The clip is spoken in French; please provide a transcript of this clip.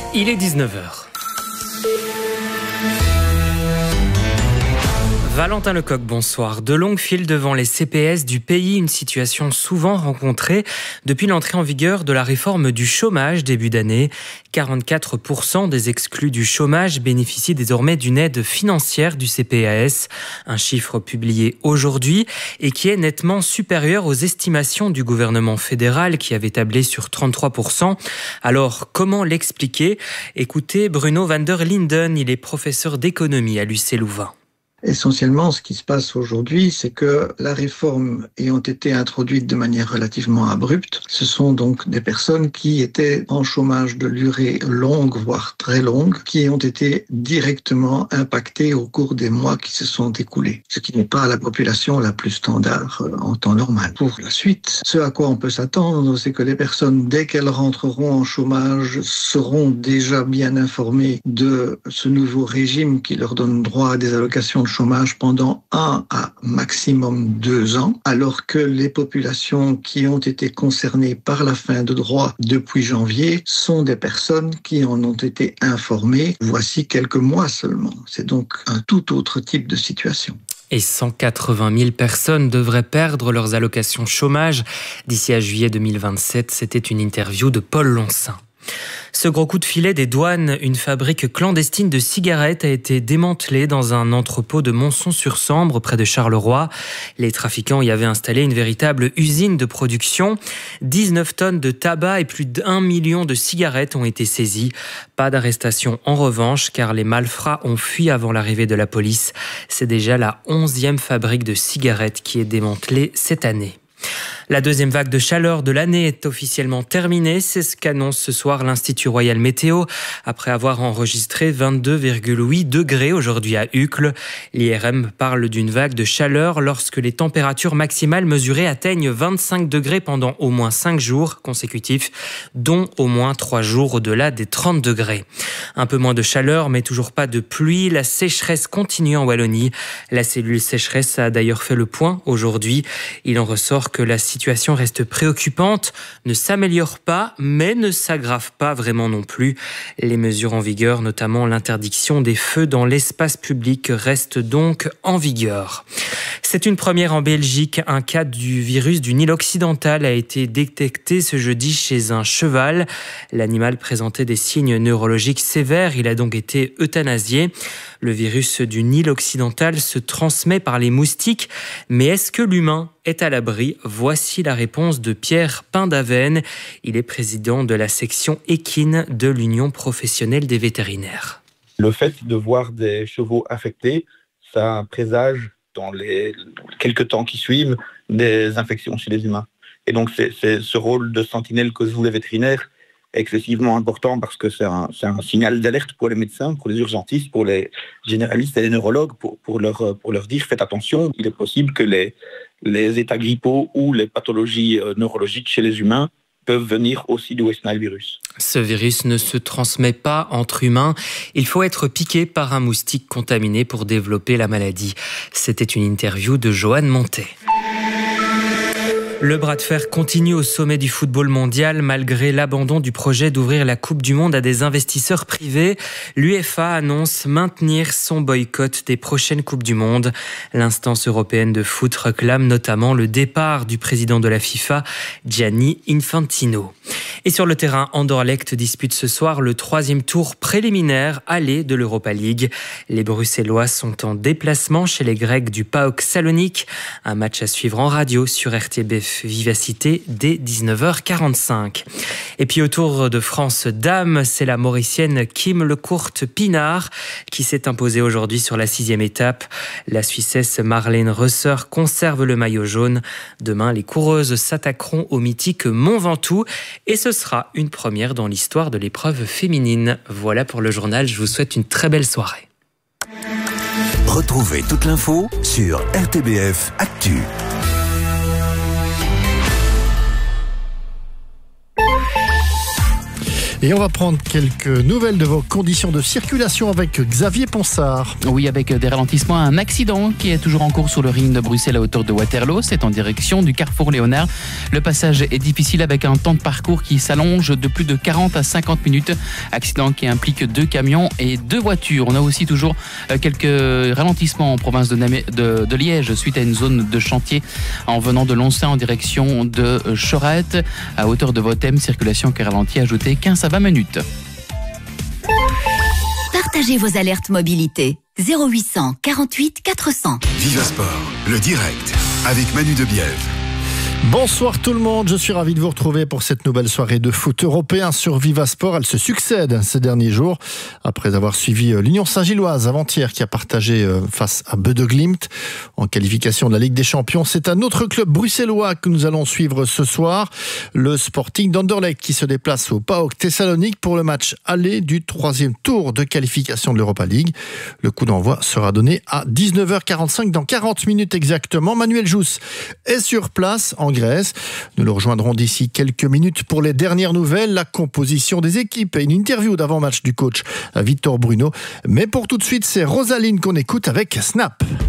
Il est 19h. Valentin Lecoq, bonsoir. De longues files devant les CPS du pays, une situation souvent rencontrée depuis l'entrée en vigueur de la réforme du chômage début d'année. 44% des exclus du chômage bénéficient désormais d'une aide financière du CPAS, un chiffre publié aujourd'hui et qui est nettement supérieur aux estimations du gouvernement fédéral qui avait tablé sur 33%. Alors, comment l'expliquer ? Écoutez Bruno van der Linden, il est professeur d'économie à l'UC Louvain. Essentiellement, ce qui se passe aujourd'hui, c'est que la réforme ayant été introduite de manière relativement abrupte, ce sont donc des personnes qui étaient en chômage de durée longue, voire très longue, qui ont été directement impactées au cours des mois qui se sont écoulés, ce qui n'est pas la population la plus standard en temps normal. Pour la suite, ce à quoi on peut s'attendre, c'est que les personnes, dès qu'elles rentreront en chômage, seront déjà bien informées de ce nouveau régime qui leur donne droit à des allocations de chômage pendant 1 à maximum 2 ans, alors que les populations qui ont été concernées par la fin de droit depuis janvier sont des personnes qui en ont été informées voici quelques mois seulement. C'est donc un tout autre type de situation. Et 180 000 personnes devraient perdre leurs allocations chômage d'ici à juillet 2027. C'était une interview de Paul Loncin. Ce gros coup de filet des douanes, une fabrique clandestine de cigarettes a été démantelée dans un entrepôt de Monson-sur-Sambre près de Charleroi. Les trafiquants y avaient installé une véritable usine de production. 19 tonnes de tabac et plus d'1 million de cigarettes ont été saisies. Pas d'arrestation en revanche car les malfrats ont fui avant l'arrivée de la police. C'est déjà la 11e fabrique de cigarettes qui est démantelée cette année. La deuxième vague de chaleur de l'année est officiellement terminée. C'est ce qu'annonce ce soir l'Institut Royal Météo. Après avoir enregistré 22,8 degrés aujourd'hui à Uccle, l'IRM parle d'une vague de chaleur lorsque les températures maximales mesurées atteignent 25 degrés pendant au moins 5 jours consécutifs, dont au moins 3 jours au-delà des 30 degrés. Un peu moins de chaleur, mais toujours pas de pluie. La sécheresse continue en Wallonie. La cellule sécheresse a d'ailleurs fait le point aujourd'hui. Il en ressort que la situation reste préoccupante, ne s'améliore pas, mais ne s'aggrave pas vraiment non plus. Les mesures en vigueur, notamment l'interdiction des feux dans l'espace public, restent donc en vigueur. C'est une première en Belgique. Un cas du virus du Nil occidental a été détecté ce jeudi chez un cheval. L'animal présentait des signes neurologiques sévères. Il a donc été euthanasié. Le virus du Nil occidental se transmet par les moustiques. Mais est-ce que l'humain est à l'abri ? Voici la réponse de Pierre Pindaven. Il est président de la section équine de l'Union professionnelle des vétérinaires. Le fait de voir des chevaux infectés, ça présage dans les quelques temps qui suivent des infections chez les humains. Et donc c'est ce rôle de sentinelle que jouent les vétérinaires est excessivement important parce que c'est un signal d'alerte pour les médecins, pour les urgentistes, pour les généralistes et les neurologues, pour leur dire faites attention, il est possible que les états grippaux ou les pathologies neurologiques chez les humains peuvent venir aussi du West Nile virus. Ce virus ne se transmet pas entre humains. Il faut être piqué par un moustique contaminé pour développer la maladie. C'était une interview de Johan Montet. Le bras de fer continue au sommet du football mondial malgré l'abandon du projet d'ouvrir la Coupe du Monde à des investisseurs privés. L'UEFA annonce maintenir son boycott des prochaines Coupes du Monde. L'instance européenne de foot réclame notamment le départ du président de la FIFA, Gianni Infantino. Et sur le terrain, Anderlecht dispute ce soir le 3e tour préliminaire aller de l'Europa League. Les Bruxellois sont en déplacement chez les Grecs du PAOK Salonique. Un match à suivre en radio sur RTBF Vivacité dès 19h45. Et puis au Tour de France dames, c'est la Mauricienne Kim Lecourte-Pinard qui s'est imposée aujourd'hui sur la 6e étape. La Suissesse Marlène Rösser conserve le maillot jaune. Demain, les coureuses s'attaqueront au mythique Mont Ventoux et ce sera une première dans l'histoire de l'épreuve féminine. Voilà pour le journal, je vous souhaite une très belle soirée. Retrouvez toute l'info sur RTBF Actu. Et on va prendre quelques nouvelles de vos conditions de circulation avec Xavier Ponsard. Oui, avec des ralentissements, un accident qui est toujours en cours sur le ring de Bruxelles à hauteur de Waterloo. C'est en direction du carrefour Léonard. Le passage est difficile avec un temps de parcours qui s'allonge de plus de 40 à 50 minutes. Accident qui implique 2 camions et 2 voitures. On a aussi toujours quelques ralentissements en province de Liège suite à une zone de chantier en venant de Loncin en direction de Chorette. À hauteur de Votem, circulation qui ralentit, ajoutez 15 à 20 minutes. Partagez vos alertes mobilité. 0800 48 400. Viva Sport, le direct, avec Manu Debiève. Bonsoir tout le monde, je suis ravi de vous retrouver pour cette nouvelle soirée de foot européen sur Viva Sport. Elle se succède ces derniers jours, après avoir suivi l'Union Saint-Gilloise avant-hier qui a partagé face à Bode Glimt en qualification de la Ligue des Champions. C'est un autre club bruxellois que nous allons suivre ce soir, le Sporting d'Anderlecht qui se déplace au PAOK Thessalonique pour le match aller du 3e tour de qualification de l'Europa League. Le coup d'envoi sera donné à 19h45 dans 40 minutes exactement. Manuel Jousse est sur place en Grèce. Nous le rejoindrons d'ici quelques minutes pour les dernières nouvelles, la composition des équipes et une interview d'avant-match du coach Victor Bruno. Mais pour tout de suite, c'est Rosaline qu'on écoute avec Snap.